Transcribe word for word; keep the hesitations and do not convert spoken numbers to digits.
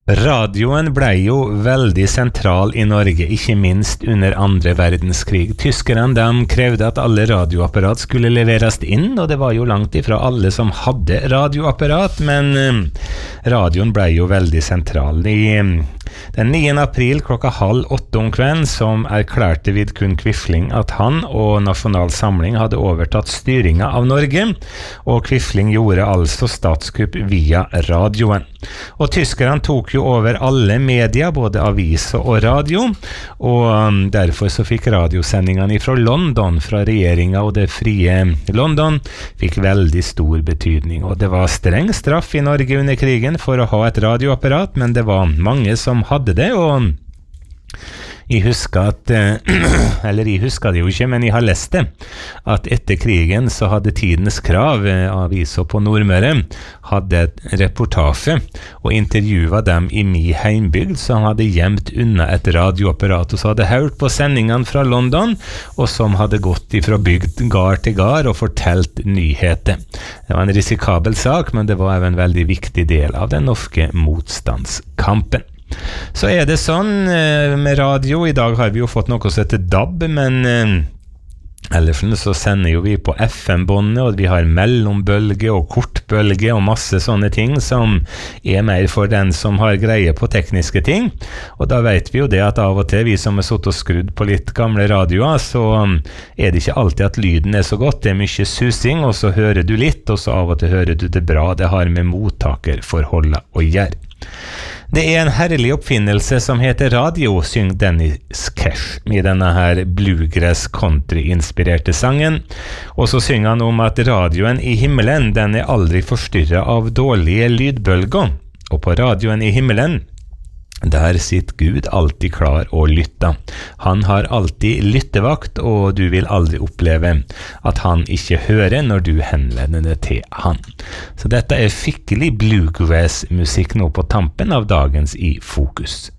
Radioen ble jo veldig sentral I Norge, ikke minst under andre verdenskrig. Tyskerne de krevde at alle radioapparat skulle leveres inn, og det var jo langt ifra alle som hadde radioapparat, men eh, radioen ble jo veldig sentral. I eh, den niende april klokka halv åtte om kvelden som erklærte Vidkun Quisling at han og Nasjonal Samling hadde overtatt styringen av Norge, og Quisling gjorde altså statskupp via radioen. Og tyskerne tok jo over alle media, både aviser og radio, og um, derfor så fikk radiosendingene fra London, fra regjeringen og det frie London, fikk veldig stor betydning. Og det var streng straff I Norge under krigen for å ha et radioapparat, men det var mange som hadde det, og jeg husker at, eller jeg husker det jo ikke, men jeg har lest det, at etter krigen så hadde Tidens Krav, aviser på Nordmøre, hadde et reportasje og intervjuet dem I min heimbygd som hadde gjemt unna et radioapparat og så hadde hørt på sendingene fra London og som hadde gått ifra bygd gard til gard og fortalt nyheter. Det var en risikabel sak, men det var også en veldig viktig del av den norske motstandskampen. Så er det sånn med radio, I dag har vi jo fått noe som heter D A B, men ellers så sender jo vi på F M-båndet, og vi har mellombølge og kortbølge og masse sånne ting som er mer for den som har greie på tekniske ting, og da vet vi jo det at av og til vi som har suttet og skrudd på litt gamle radioer, så er det ikke alltid at lyden er så godt, det er mye susing, og så hører du litt, og så av og til hører du det bra, det har med mottakerforholdet å gjøre. Det er en herlig oppfinnelse som heter radio, synger Dennis Cash I denne her bluegrass country-inspirerte sangen. Og så synger han om at radioen I himmelen, den er aldri forstyrret av dårlige lydbølger. Og på radioen I himmelen, der sitter Gud alltid klar å lytte. Han har alltid lyttevakt, og du vil aldri oppleve at han ikke hører når du henvender det til han. Så dette er skikkelig bluegrass-musikk nå på tampen av dagens I Fokus.